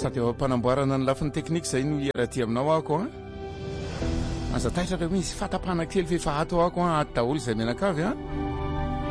sady eo ampanamboarana ny lafiny teknika zay no iaraty aminao ako a aza taitra le misy fatapana kely fefa ato ako a ato daholo izay menakavy a